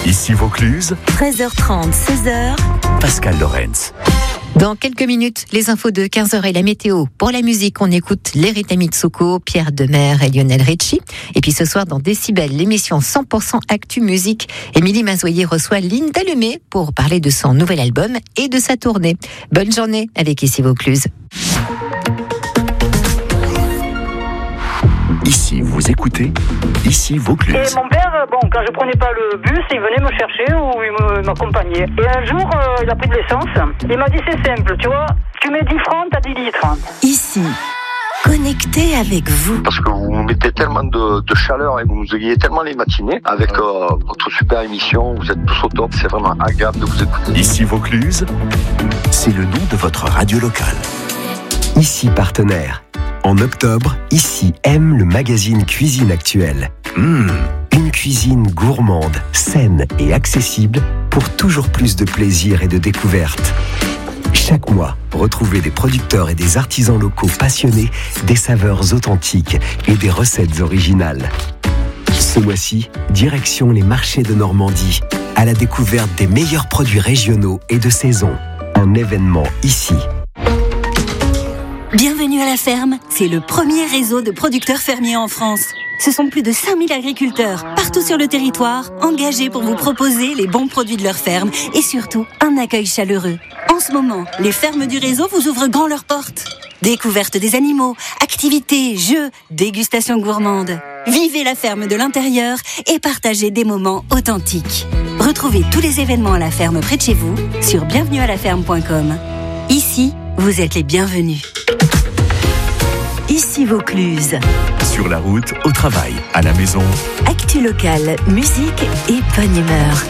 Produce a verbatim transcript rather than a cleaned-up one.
Ici Vaucluse, treize heures trente, seize heures. Pascal Lorenz. Dans quelques minutes, les infos de quinze heures et la météo. Pour la musique, on écoute Lerita Mitsouko, Pierre Demer et Lionel Richie. Et puis ce soir, dans Décibel, l'émission cent pour cent Actu Musique, Émilie Mazoyer reçoit Linda Lemay pour parler de son nouvel album et de sa tournée. Bonne journée avec Ici Vaucluse. Ici, vous écoutez Ici Vaucluse. Et mon père, bon, quand je prenais pas le bus, il venait me chercher ou il me- m'accompagnait. Et un jour, euh, il a pris de l'essence. Il m'a dit c'est simple, tu vois, tu mets dix francs, t'as dix litres. Ici, connecté avec vous. Parce que vous nous mettez tellement de, de chaleur et vous nous ayez tellement les matinées avec euh, votre super émission, vous êtes tous au top, c'est vraiment agréable de vous écouter. Ici Vaucluse, c'est le nom de votre radio locale. Ici partenaire. En octobre, Ici aime le magazine Cuisine Actuelle. Mmh, une cuisine gourmande, saine et accessible pour toujours plus de plaisir et de découvertes. Chaque mois, retrouvez des producteurs et des artisans locaux passionnés des saveurs authentiques et des recettes originales. Ce mois-ci, direction les marchés de Normandie, à la découverte des meilleurs produits régionaux et de saison. Un événement ici. Bienvenue à la ferme, c'est le premier réseau de producteurs fermiers en France. Ce sont plus de cinq mille agriculteurs, partout sur le territoire, engagés pour vous proposer les bons produits de leur ferme et surtout un accueil chaleureux. En ce moment, les fermes du réseau vous ouvrent grand leurs portes. Découverte des animaux, activités, jeux, dégustation gourmande. Vivez la ferme de l'intérieur et partagez des moments authentiques. Retrouvez tous les événements à la ferme près de chez vous sur bienvenue à la ferme point com. Ici, vous êtes les bienvenus. Ici Vaucluse. Sur la route, au travail, à la maison. Actu locale, musique et bonne humeur.